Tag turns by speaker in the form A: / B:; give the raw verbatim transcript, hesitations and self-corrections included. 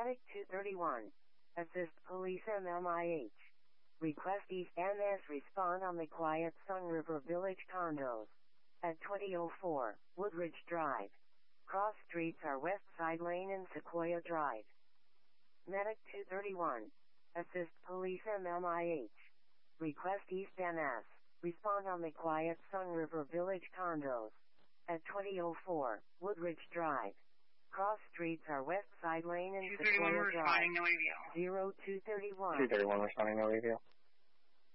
A: Medic two thirty-one. Assist Police M M I H. Request East N S respond on the quiet Sunriver Village condos. At twenty oh four, Woodridge Drive. Cross streets are West Side Lane and Sequoia Drive. Medic two thirty-one. Assist Police M M I H. Request East N S. Respond on the quiet Sunriver Village condos. At twenty oh four, Woodridge Drive. Cross streets are West Side Lane and Sequoia Drive.
B: Responding, no A V L.
A: zero two thirty-one.
C: two thirty-one responding, no A V L.